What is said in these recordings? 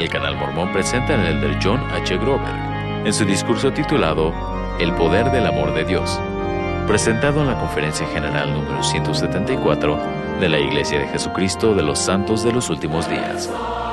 El Canal Mormón presenta al elder John H. Groberg en su discurso titulado El Poder del Amor de Dios, presentado en la Conferencia General número 174 de la Iglesia de Jesucristo de los Santos de los Últimos Días.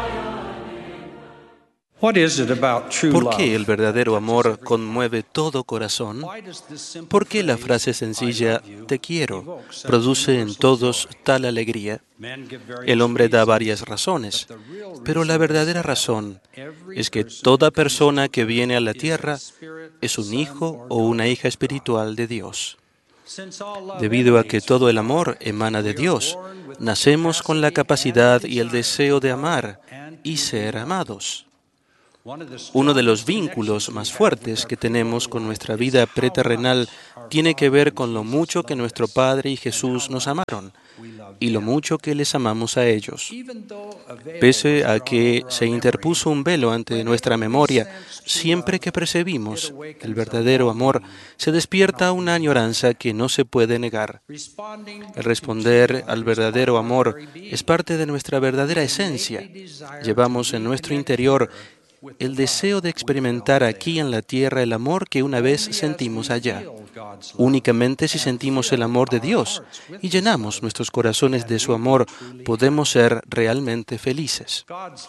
¿Por qué el verdadero amor conmueve todo corazón? ¿Por qué la frase sencilla "te quiero" produce en todos tal alegría? El hombre da varias razones, pero la verdadera razón es que toda persona que viene a la tierra es un hijo o una hija espiritual de Dios. Debido a que todo el amor emana de Dios, nacemos con la capacidad y el deseo de amar y ser amados. Uno de los vínculos más fuertes que tenemos con nuestra vida preterrenal tiene que ver con lo mucho que nuestro Padre y Jesús nos amaron y lo mucho que les amamos a ellos. Pese a que se interpuso un velo ante nuestra memoria, siempre que percibimos el verdadero amor, se despierta una añoranza que no se puede negar. El responder al verdadero amor es parte de nuestra verdadera esencia. Llevamos en nuestro interior el deseo de experimentar aquí en la tierra el amor que una vez sentimos allá. Únicamente si sentimos el amor de Dios y llenamos nuestros corazones de su amor, podemos ser realmente felices.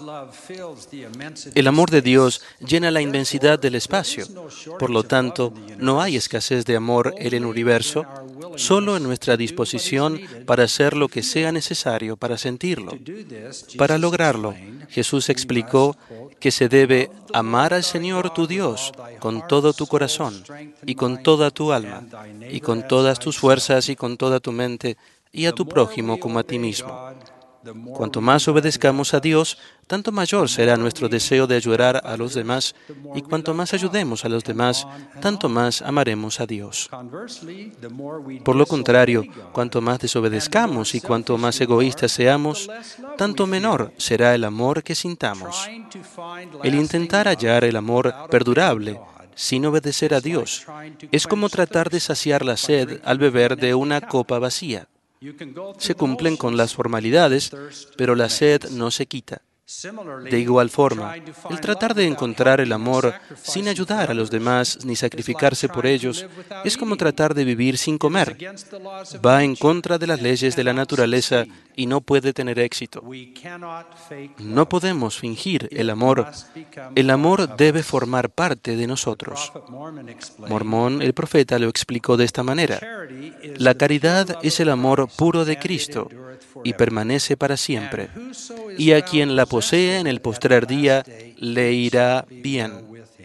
El amor de Dios llena la inmensidad del espacio. Por lo tanto, no hay escasez de amor en el universo, solo en nuestra disposición para hacer lo que sea necesario para sentirlo. Para lograrlo, Jesús explicó que se debe amar al Señor tu Dios con todo tu corazón y con toda tu alma y con todas tus fuerzas y con toda tu mente y a tu prójimo como a ti mismo. Cuanto más obedezcamos a Dios, tanto mayor será nuestro deseo de ayudar a los demás, y cuanto más ayudemos a los demás, tanto más amaremos a Dios. Por lo contrario, cuanto más desobedezcamos y cuanto más egoístas seamos, tanto menor será el amor que sintamos. El intentar hallar el amor perdurable sin obedecer a Dios es como tratar de saciar la sed al beber de una copa vacía. Se cumplen con las formalidades, pero la sed no se quita. De igual forma, el tratar de encontrar el amor sin ayudar a los demás ni sacrificarse por ellos es como tratar de vivir sin comer. Va en contra de las leyes de la naturaleza y no puede tener éxito. No podemos fingir el amor. El amor debe formar parte de nosotros. Mormón, el profeta, lo explicó de esta manera: la caridad es el amor puro de Cristo y permanece para siempre, y a quien la posee en el postrer día le irá bien.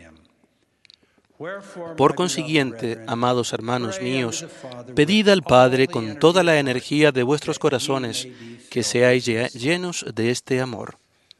Por consiguiente, amados hermanos míos, pedid al Padre con toda la energía de vuestros corazones que seáis llenos de este amor.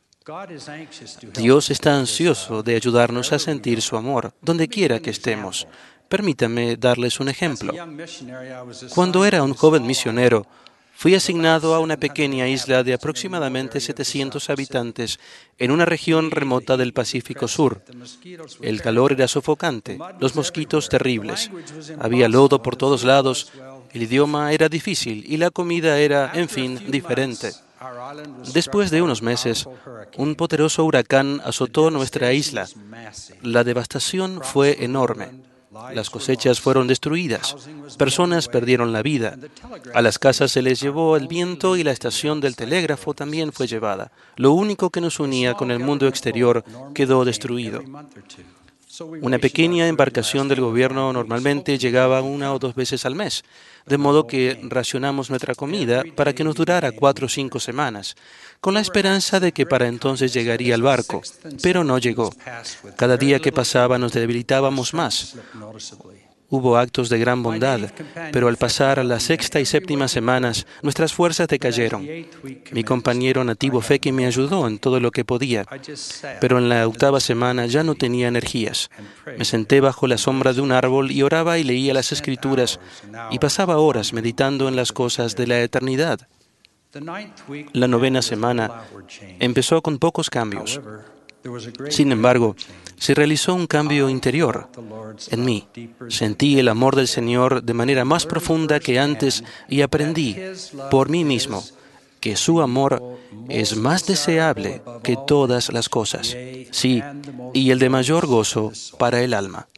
Dios está ansioso de ayudarnos a sentir su amor, donde quiera que estemos. Permítanme darles un ejemplo. Cuando era un joven misionero, fui asignado a una pequeña isla de aproximadamente 700 habitantes en una región remota del Pacífico Sur. El calor era sofocante, los mosquitos terribles, había lodo por todos lados, el idioma era difícil y la comida era, en fin, diferente. Después de unos meses, un poderoso huracán azotó nuestra isla. La devastación fue enorme. Las cosechas fueron destruidas, personas perdieron la vida, a las casas se les llevó el viento y la estación del telégrafo también fue llevada. Lo único que nos unía con el mundo exterior quedó destruido. Una pequeña embarcación del gobierno normalmente llegaba 1 o 2 veces al mes, de modo que racionamos nuestra comida para que nos durara 4 o 5 semanas, con la esperanza de que para entonces llegaría el barco, pero no llegó. Cada día que pasaba nos debilitábamos más. Hubo actos de gran bondad, pero al pasar a la 6ª y 7ª semanas, nuestras fuerzas decayeron. Mi compañero nativo Feki me ayudó en todo lo que podía, pero en la 8ª semana ya no tenía energías. Me senté bajo la sombra de un árbol y oraba y leía las Escrituras, y pasaba horas meditando en las cosas de la eternidad. La 9ª semana empezó con pocos cambios. Sin embargo, se realizó un cambio interior en mí. Sentí el amor del Señor de manera más profunda que antes y aprendí por mí mismo que su amor es más deseable que todas las cosas, sí, y el de mayor gozo para el alma.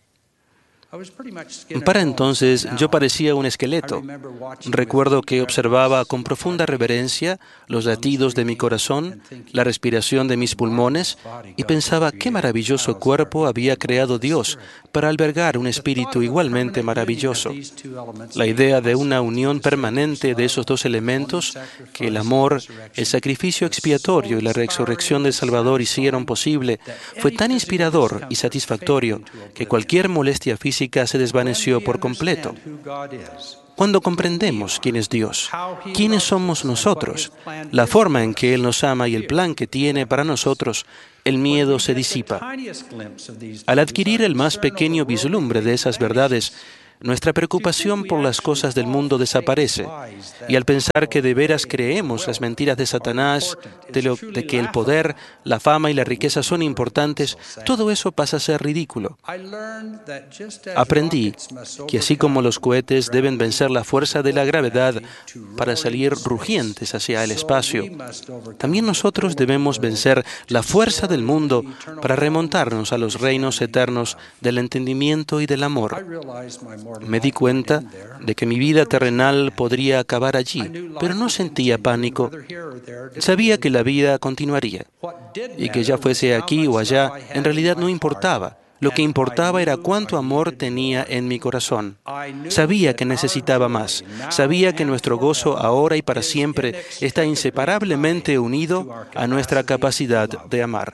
Para entonces yo parecía un esqueleto. Recuerdo que observaba con profunda reverencia los latidos de mi corazón, la respiración de mis pulmones, y pensaba qué maravilloso cuerpo había creado Dios para albergar un espíritu igualmente maravilloso. La idea de una unión permanente de esos dos elementos, que el amor, el sacrificio expiatorio y la resurrección del Salvador hicieron posible, fue tan inspirador y satisfactorio que cualquier molestia física se desvaneció por completo. Cuando comprendemos quién es Dios, quiénes somos nosotros, la forma en que Él nos ama y el plan que tiene para nosotros, el miedo se disipa. Al adquirir el más pequeño vislumbre de esas verdades, nuestra preocupación por las cosas del mundo desaparece, y al pensar que de veras creemos las mentiras de Satanás, de que el poder, la fama y la riqueza son importantes, todo eso pasa a ser ridículo. Aprendí que así como los cohetes deben vencer la fuerza de la gravedad para salir rugientes hacia el espacio, también nosotros debemos vencer la fuerza del mundo para remontarnos a los reinos eternos del entendimiento y del amor. Me di cuenta de que mi vida terrenal podría acabar allí, pero no sentía pánico. Sabía que la vida continuaría y que ya fuese aquí o allá, en realidad no importaba. Lo que importaba era cuánto amor tenía en mi corazón. Sabía que necesitaba más. Sabía que nuestro gozo ahora y para siempre está inseparablemente unido a nuestra capacidad de amar.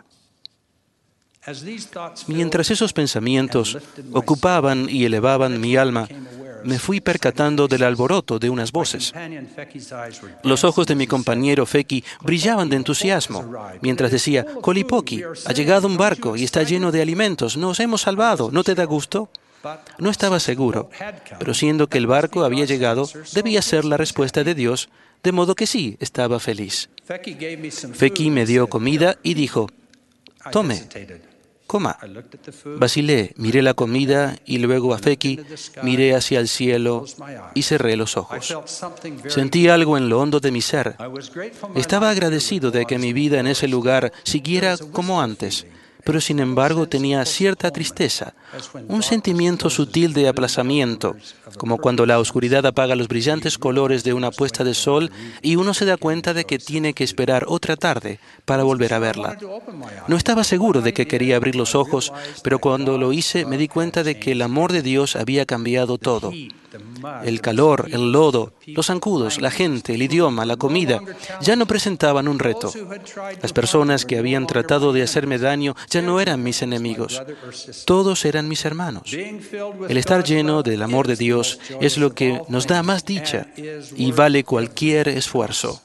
Mientras esos pensamientos ocupaban y elevaban mi alma, me fui percatando del alboroto de unas voces. Los ojos de mi compañero Feki brillaban de entusiasmo, mientras decía: Kolipoki, ha llegado un barco y está lleno de alimentos, nos hemos salvado, ¿no te da gusto? No estaba seguro, pero siendo que el barco había llegado, debía ser la respuesta de Dios, de modo que sí, estaba feliz. Feki me dio comida y dijo: tome. Coma. Vacilé, miré la comida y luego a Feki, miré hacia el cielo y cerré los ojos. Sentí algo en lo hondo de mi ser. Estaba agradecido de que mi vida en ese lugar siguiera como antes, pero sin embargo tenía cierta tristeza, un sentimiento sutil de aplazamiento, como cuando la oscuridad apaga los brillantes colores de una puesta de sol y uno se da cuenta de que tiene que esperar otra tarde para volver a verla. No estaba seguro de que quería abrir los ojos, pero cuando lo hice me di cuenta de que el amor de Dios había cambiado todo. El calor, el lodo, los zancudos, la gente, el idioma, la comida, ya no presentaban un reto. Las personas que habían tratado de hacerme daño ya no eran mis enemigos. Todos eran mis hermanos. El estar lleno del amor de Dios es lo que nos da más dicha y vale cualquier esfuerzo.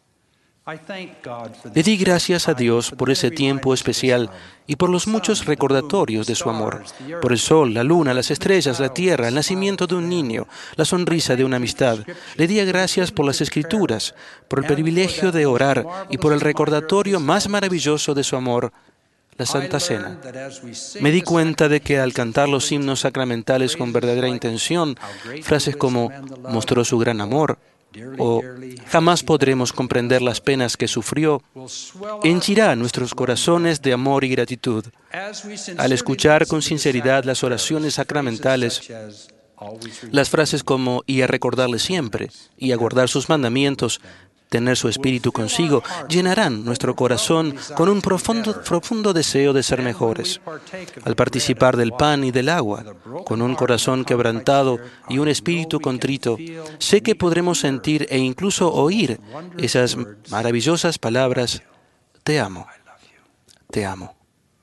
Le di gracias a Dios por ese tiempo especial y por los muchos recordatorios de su amor, por el sol, la luna, las estrellas, la tierra, el nacimiento de un niño, la sonrisa de una amistad. Le di gracias por las Escrituras, por el privilegio de orar y por el recordatorio más maravilloso de su amor, la Santa Cena. Me di cuenta de que al cantar los himnos sacramentales con verdadera intención, frases como «mostró su gran amor», o jamás podremos comprender las penas que sufrió, henchirá nuestros corazones de amor y gratitud. Al escuchar con sinceridad las oraciones sacramentales, las frases como «y a recordarle siempre» y «a guardar sus mandamientos», tener su espíritu consigo, llenarán nuestro corazón con un profundo deseo de ser mejores. Al participar del pan y del agua, con un corazón quebrantado y un espíritu contrito, sé que podremos sentir e incluso oír esas maravillosas palabras: te amo, te amo.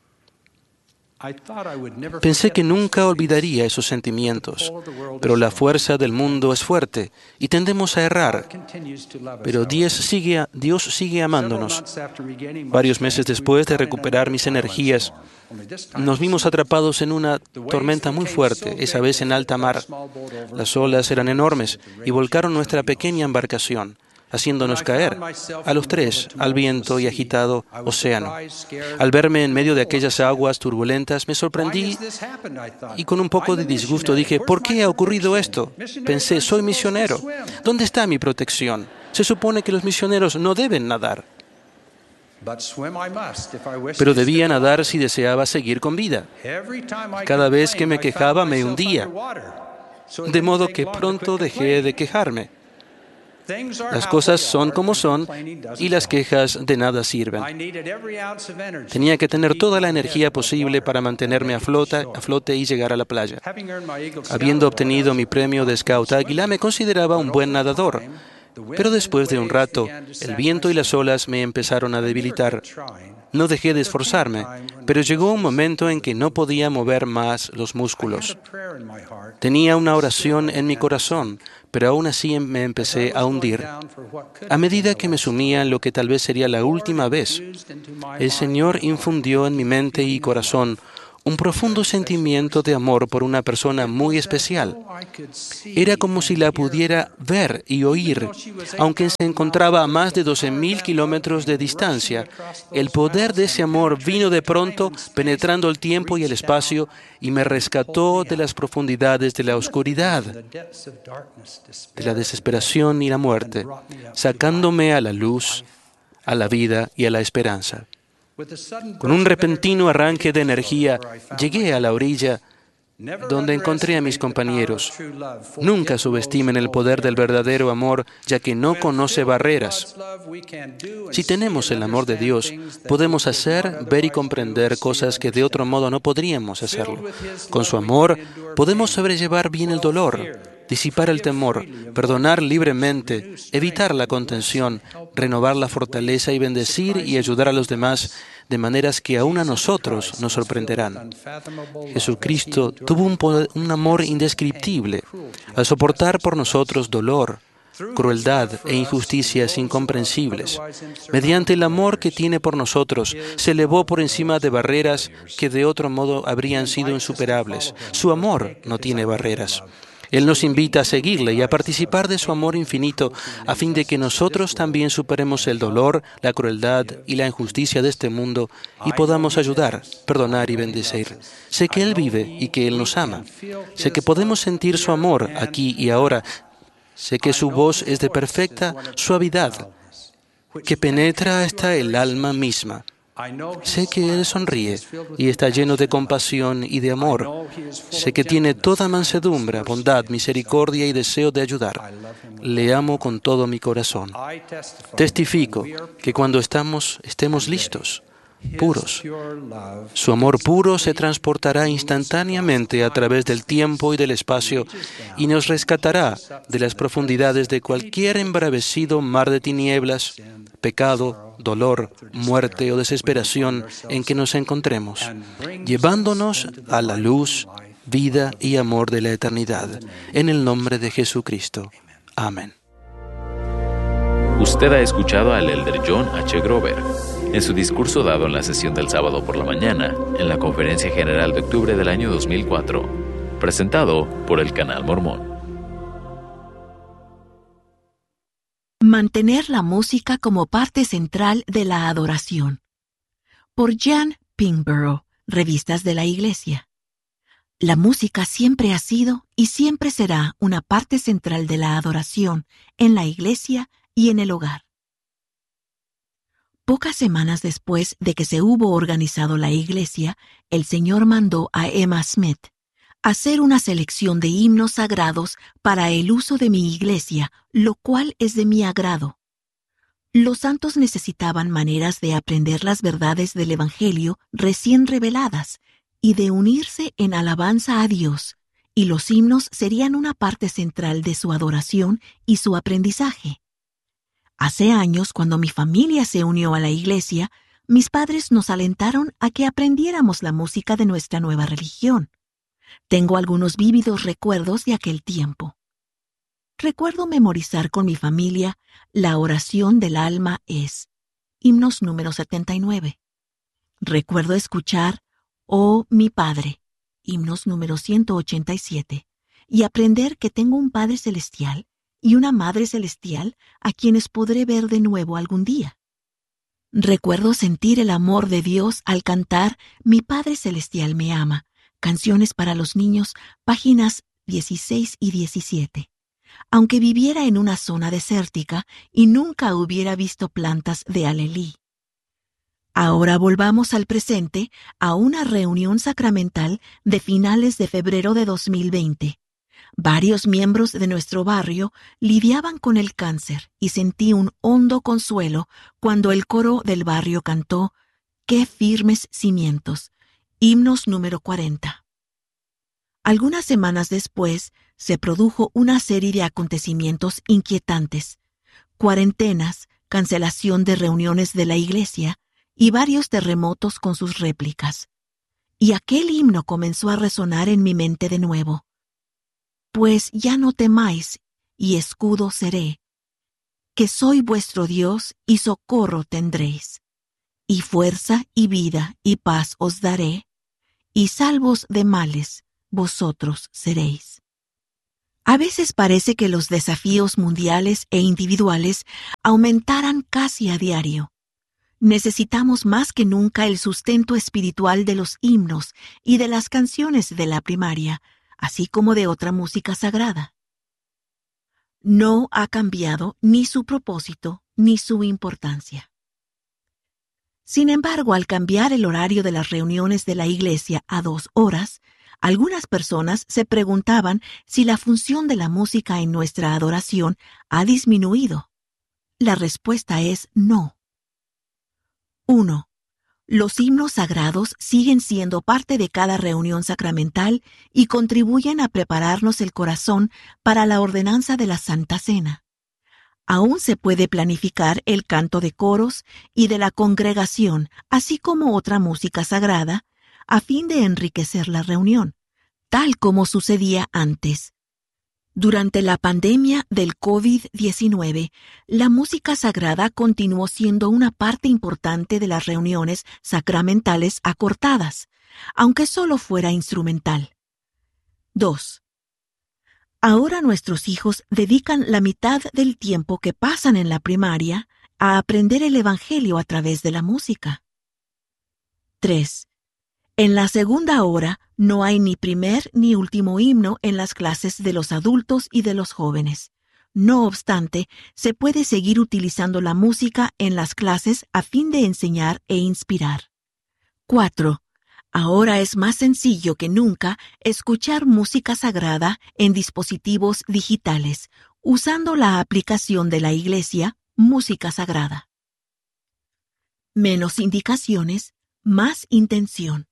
Pensé que nunca olvidaría esos sentimientos, pero la fuerza del mundo es fuerte y tendemos a errar. Pero Dios sigue amándonos. Varios meses después de recuperar mis energías, nos vimos atrapados en una tormenta muy fuerte, esa vez en alta mar. Las olas eran enormes y volcaron nuestra pequeña embarcación, haciéndonos caer, a los tres, al viento y agitado océano. Al verme en medio de aquellas aguas turbulentas, me sorprendí y con un poco de disgusto dije: ¿por qué ha ocurrido esto? Pensé: soy misionero. ¿Dónde está mi protección? Se supone que los misioneros no deben nadar, pero debía nadar si deseaba seguir con vida. Cada vez que me quejaba me hundía, de modo que pronto dejé de quejarme. Las cosas son como son y las quejas de nada sirven. Tenía que tener toda la energía posible para mantenerme a flote y llegar a la playa. Habiendo obtenido mi premio de Scout Águila, me consideraba un buen nadador. Pero después de un rato, el viento y las olas me empezaron a debilitar. No dejé de esforzarme, pero llegó un momento en que no podía mover más los músculos. Tenía una oración en mi corazón, pero aún así me empecé a hundir. A medida que me sumía en lo que tal vez sería la última vez, el Señor infundió en mi mente y corazón un profundo sentimiento de amor por una persona muy especial. Era como si la pudiera ver y oír, aunque se encontraba a más de 12,000 kilómetros de distancia. El poder de ese amor vino de pronto, penetrando el tiempo y el espacio, y me rescató de las profundidades de la oscuridad, de la desesperación y la muerte, sacándome a la luz, a la vida y a la esperanza. Con un repentino arranque de energía, llegué a la orilla donde encontré a mis compañeros. Nunca subestimen el poder del verdadero amor, ya que no conoce barreras. Si tenemos el amor de Dios, podemos hacer, ver y comprender cosas que de otro modo no podríamos hacerlo. Con su amor, podemos sobrellevar bien el dolor, disipar el temor, perdonar libremente, evitar la contención, renovar la fortaleza y bendecir y ayudar a los demás de maneras que aún a nosotros nos sorprenderán. Jesucristo tuvo un amor indescriptible al soportar por nosotros dolor, crueldad e injusticias incomprensibles. Mediante el amor que tiene por nosotros, se elevó por encima de barreras que de otro modo habrían sido insuperables. Su amor no tiene barreras. Él nos invita a seguirle y a participar de su amor infinito a fin de que nosotros también superemos el dolor, la crueldad y la injusticia de este mundo y podamos ayudar, perdonar y bendecir. Sé que Él vive y que Él nos ama. Sé que podemos sentir su amor aquí y ahora. Sé que su voz es de perfecta suavidad, que penetra hasta el alma misma. Sé que Él sonríe y está lleno de compasión y de amor. Sé que tiene toda mansedumbre, bondad, misericordia y deseo de ayudar. Le amo con todo mi corazón. Testifico que cuando estemos listos, puros, su amor puro se transportará instantáneamente a través del tiempo y del espacio y nos rescatará de las profundidades de cualquier embravecido mar de tinieblas, pecado, dolor, muerte o desesperación en que nos encontremos, llevándonos a la luz, vida y amor de la eternidad. En el nombre de Jesucristo. Amén. Usted ha escuchado al elder John H. Grover en su discurso dado en la sesión del sábado por la mañana en la Conferencia General de octubre del año 2004, presentado por el Canal Mormón. Mantener la música como parte central de la adoración. Por Jan Pingborough, Revistas de la Iglesia. La música siempre ha sido y siempre será una parte central de la adoración en la iglesia y en el hogar. Pocas semanas después de que se hubo organizado la iglesia, el Señor mandó a Emma Smith hacer una selección de himnos sagrados para el uso de mi iglesia, lo cual es de mi agrado. Los santos necesitaban maneras de aprender las verdades del Evangelio recién reveladas y de unirse en alabanza a Dios, y los himnos serían una parte central de su adoración y su aprendizaje. Hace años, cuando mi familia se unió a la iglesia, mis padres nos alentaron a que aprendiéramos la música de nuestra nueva religión. Tengo algunos vívidos recuerdos de aquel tiempo. Recuerdo memorizar con mi familia la oración del alma es himnos número 79. Recuerdo escuchar Oh mi Padre, himnos número 187, y aprender que tengo un Padre Celestial y una Madre Celestial a quienes podré ver de nuevo algún día. Recuerdo sentir el amor de Dios al cantar Mi Padre Celestial me ama, Canciones para los niños, páginas 16 y 17. aunque viviera en una zona desértica y nunca hubiera visto plantas de alelí. Ahora volvamos al presente, a una reunión sacramental de finales de febrero de 2020. Varios miembros de nuestro barrio lidiaban con el cáncer y sentí un hondo consuelo cuando el coro del barrio cantó «Qué firmes cimientos», himnos número 40. Algunas semanas después, se produjo una serie de acontecimientos inquietantes: cuarentenas, cancelación de reuniones de la iglesia y varios terremotos con sus réplicas. Y aquel himno comenzó a resonar en mi mente de nuevo. Pues ya no temáis, y escudo seré, que soy vuestro Dios y socorro tendréis. Y fuerza y vida y paz os daré, y salvos de males vosotros seréis. A veces parece que los desafíos mundiales e individuales aumentaran casi a diario. Necesitamos más que nunca el sustento espiritual de los himnos y de las canciones de la primaria, así como de otra música sagrada. No ha cambiado ni su propósito ni su importancia. Sin embargo, al cambiar el horario de las reuniones de la iglesia a 2 horas, algunas personas se preguntaban si la función de la música en nuestra adoración ha disminuido. La respuesta es no. 1. Los himnos sagrados siguen siendo parte de cada reunión sacramental y contribuyen a prepararnos el corazón para la ordenanza de la Santa Cena. Aún se puede planificar el canto de coros y de la congregación, así como otra música sagrada, a fin de enriquecer la reunión, tal como sucedía antes. Durante la pandemia del COVID-19, la música sagrada continuó siendo una parte importante de las reuniones sacramentales acortadas, aunque solo fuera instrumental. 2. Ahora nuestros hijos dedican la mitad del tiempo que pasan en la primaria a aprender el Evangelio a través de la música. 3. En la segunda hora no hay ni primer ni último himno en las clases de los adultos y de los jóvenes. No obstante, se puede seguir utilizando la música en las clases a fin de enseñar e inspirar. 4. Ahora es más sencillo que nunca escuchar música sagrada en dispositivos digitales, usando la aplicación de la iglesia Música Sagrada. Menos indicaciones, más intención.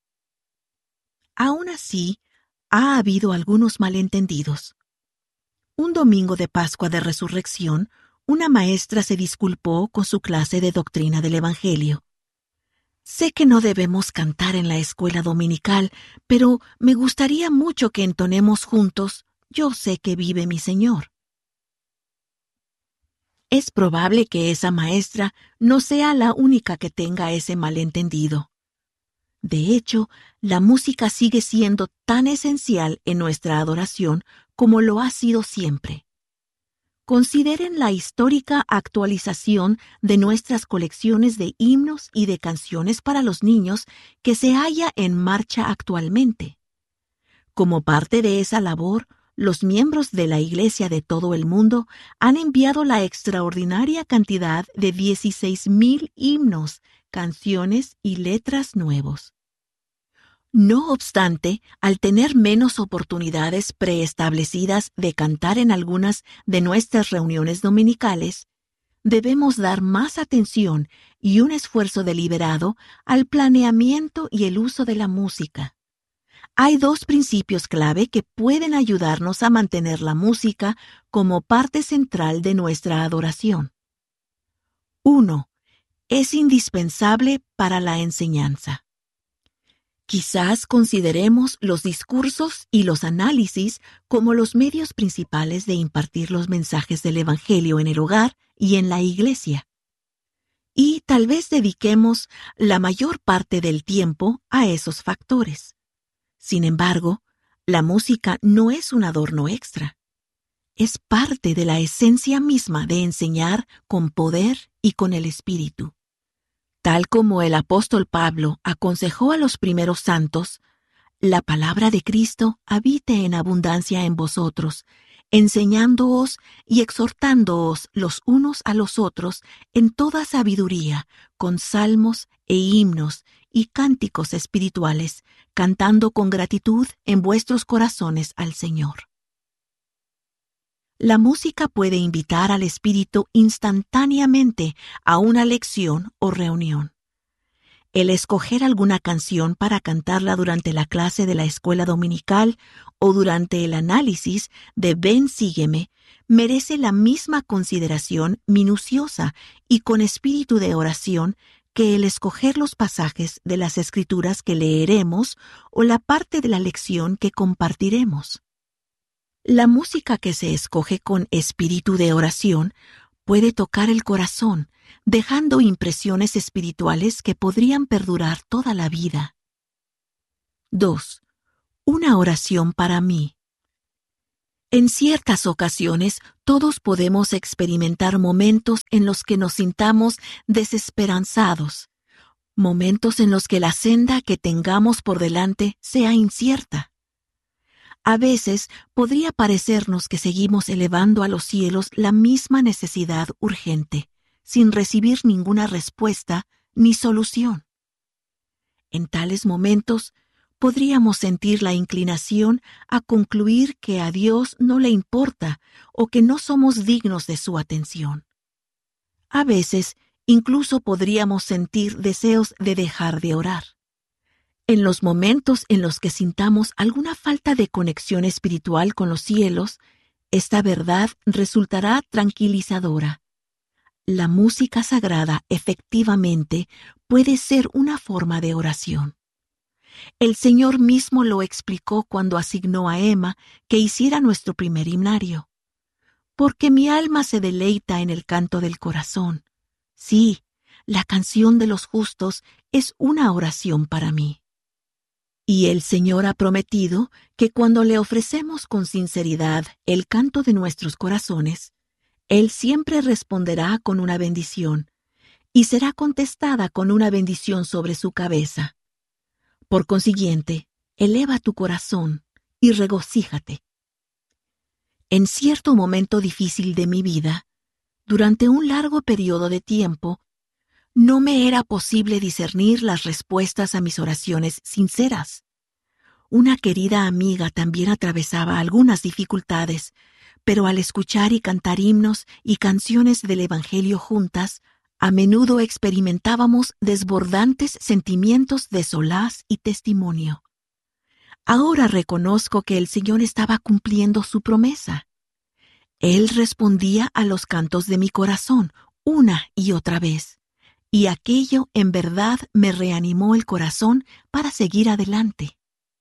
Aún así, ha habido algunos malentendidos. Un domingo de Pascua de Resurrección, una maestra se disculpó con su clase de doctrina del Evangelio. Sé que no debemos cantar en la escuela dominical, pero me gustaría mucho que entonemos juntos «Yo sé que vive mi Señor». Es probable que esa maestra no sea la única que tenga ese malentendido. De hecho, la música sigue siendo tan esencial en nuestra adoración como lo ha sido siempre. Consideren la histórica actualización de nuestras colecciones de himnos y de canciones para los niños que se halla en marcha actualmente. Como parte de esa labor, los miembros de la Iglesia de todo el mundo han enviado la extraordinaria cantidad de 16,000 himnos, canciones y letras nuevos. No obstante, al tener menos oportunidades preestablecidas de cantar en algunas de nuestras reuniones dominicales, debemos dar más atención y un esfuerzo deliberado al planeamiento y el uso de la música. Hay 2 principios clave que pueden ayudarnos a mantener la música como parte central de nuestra adoración. 1. Es indispensable para la enseñanza. Quizás consideremos los discursos y los análisis como los medios principales de impartir los mensajes del Evangelio en el hogar y en la iglesia. Y tal vez dediquemos la mayor parte del tiempo a esos factores. Sin embargo, la música no es un adorno extra. Es parte de la esencia misma de enseñar con poder y con el Espíritu. Tal como el apóstol Pablo aconsejó a los primeros santos, la palabra de Cristo habite en abundancia en vosotros, enseñándoos y exhortándoos los unos a los otros en toda sabiduría, con salmos e himnos y cánticos espirituales, cantando con gratitud en vuestros corazones al Señor. La música puede invitar al espíritu instantáneamente a una lección o reunión. El escoger alguna canción para cantarla durante la clase de la escuela dominical o durante el análisis de Ven, sígueme, merece la misma consideración minuciosa y con espíritu de oración que el escoger los pasajes de las Escrituras que leeremos o la parte de la lección que compartiremos. La música que se escoge con espíritu de oración puede tocar el corazón, dejando impresiones espirituales que podrían perdurar toda la vida. 2. Una oración para mí. En ciertas ocasiones, todos podemos experimentar momentos en los que nos sintamos desesperanzados, momentos en los que la senda que tengamos por delante sea incierta. A veces podría parecernos que seguimos elevando a los cielos la misma necesidad urgente, sin recibir ninguna respuesta ni solución. En tales momentos, podríamos sentir la inclinación a concluir que a Dios no le importa o que no somos dignos de su atención. A veces, incluso podríamos sentir deseos de dejar de orar. En los momentos en los que sintamos alguna falta de conexión espiritual con los cielos, esta verdad resultará tranquilizadora. La música sagrada efectivamente puede ser una forma de oración. El Señor mismo lo explicó cuando asignó a Emma que hiciera nuestro primer himnario. Porque mi alma se deleita en el canto del corazón. Sí, la canción de los justos es una oración para mí. Y el Señor ha prometido que cuando le ofrecemos con sinceridad el canto de nuestros corazones, Él siempre responderá con una bendición, y será contestada con una bendición sobre su cabeza. Por consiguiente, eleva tu corazón y regocíjate. En cierto momento difícil de mi vida, durante un largo periodo de tiempo, no me era posible discernir las respuestas a mis oraciones sinceras. Una querida amiga también atravesaba algunas dificultades, pero al escuchar y cantar himnos y canciones del Evangelio juntas, a menudo experimentábamos desbordantes sentimientos de solaz y testimonio. Ahora reconozco que el Señor estaba cumpliendo su promesa. Él respondía a los cantos de mi corazón una y otra vez, y aquello en verdad me reanimó el corazón para seguir adelante.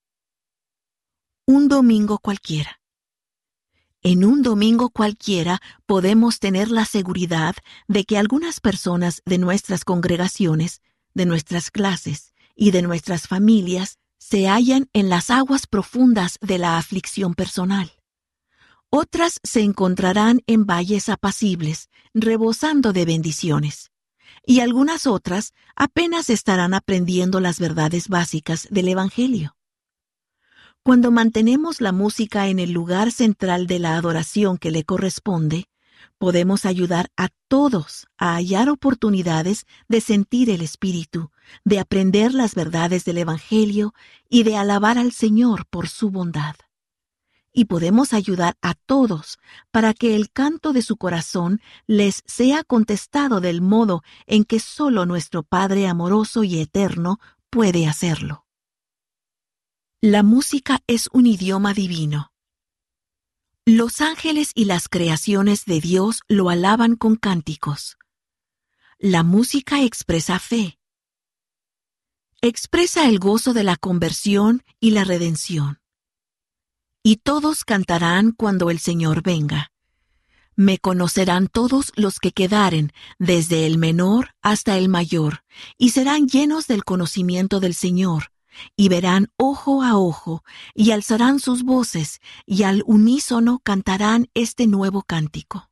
Un domingo cualquiera. En un domingo cualquiera podemos tener la seguridad de que algunas personas de nuestras congregaciones, de nuestras clases y de nuestras familias se hallan en las aguas profundas de la aflicción personal. Otras se encontrarán en valles apacibles, rebosando de bendiciones. Y algunas otras apenas estarán aprendiendo las verdades básicas del Evangelio. Cuando mantenemos la música en el lugar central de la adoración que le corresponde, podemos ayudar a todos a hallar oportunidades de sentir el Espíritu, de aprender las verdades del Evangelio y de alabar al Señor por su bondad. Y podemos ayudar a todos para que el canto de su corazón les sea contestado del modo en que solo nuestro Padre amoroso y eterno puede hacerlo. La música es un idioma divino. Los ángeles y las creaciones de Dios lo alaban con cánticos. La música expresa fe. Expresa el gozo de la conversión y la redención. Y todos cantarán cuando el Señor venga. Me conocerán todos los que quedaren, desde el menor hasta el mayor, y serán llenos del conocimiento del Señor. Y verán ojo a ojo, y alzarán sus voces, y al unísono cantarán este nuevo cántico.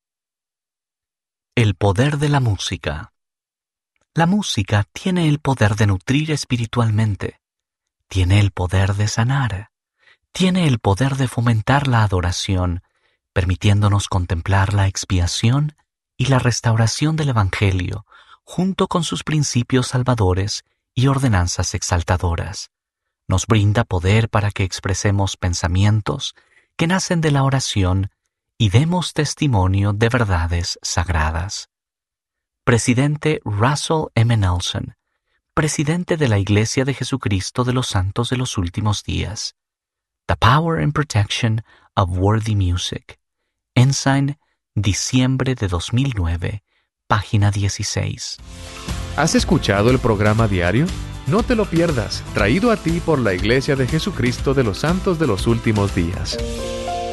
El poder de la música. La música tiene el poder de nutrir espiritualmente, tiene el poder de sanar, tiene el poder de fomentar la adoración permitiéndonos contemplar la expiación y la restauración del Evangelio, junto con sus principios salvadores y ordenanzas exaltadoras. Nos brinda poder para que expresemos pensamientos que nacen de la oración y demos testimonio de verdades sagradas. Presidente Russell M. Nelson, presidente de la Iglesia de Jesucristo de los Santos de los Últimos Días. The Power and Protection of Worthy Music. Ensign, diciembre de 2009, página 16. ¿Has escuchado el programa diario? No te lo pierdas, traído a ti por la Iglesia de Jesucristo de los Santos de los Últimos Días.